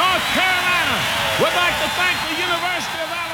North Carolina. We'd like to thank the University of Alabama.